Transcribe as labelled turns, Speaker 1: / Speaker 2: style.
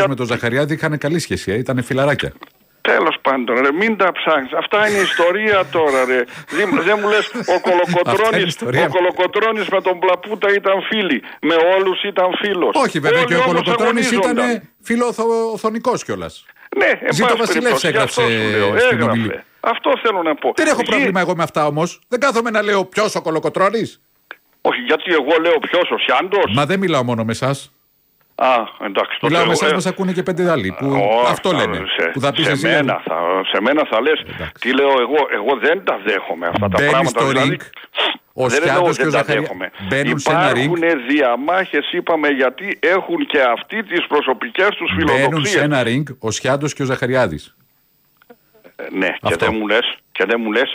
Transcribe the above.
Speaker 1: με τον Ζαχαριάδη είχαν καλή σχέση, ήταν φιλαράκια.
Speaker 2: Τέλος πάντων, ρε, μην τα ψάχνεις. Αυτά είναι ιστορία τώρα, ρε. Δεν μου λες, ο Κολοκοτρώνης με τον Πλαπούτα ήταν φίλοι. Με όλους ήταν φίλος.
Speaker 1: Όχι, βέβαια, και ο Κολοκοτρώνης ήταν φιλοθωνικός κιόλας.
Speaker 2: Ναι,
Speaker 1: Ζήτω Βασιλεύς έγραψε στην ομιλία.
Speaker 2: Αυτό θέλω να πω.
Speaker 1: Δεν έχω πρόβλημα εγώ με αυτά όμως. Δεν κάθομαι να λέω ποιος ο Κολοκοτρώνης.
Speaker 2: Όχι, γιατί εγώ λέω ποιος, ο Σιάντος.
Speaker 1: Μα δεν μιλάω μόνο με εσάς.
Speaker 2: Εντάξει.
Speaker 1: Μιλάω με εσάς, μας ακούνε και 5 άλλοι που αυτό λένε. Που θα πεις εσύ.
Speaker 2: Σε μένα θα λες. Τι λέω εγώ δεν τα δέχομαι αυτά τα πράγματα.
Speaker 1: Στο ring, ο Σιάντος και ο Ζαχαριάδης μπαίνουν σε ένα ring.
Speaker 2: Υπάρχουν διαμάχες, είπαμε, γιατί έχουν και αυτοί τις προσωπικές τους φιλοδοξίες.
Speaker 1: Μπαίνουν σε ένα ring ο Σιάντος και ο Ζαχαριάδης.
Speaker 2: Ναι, και δεν μου λες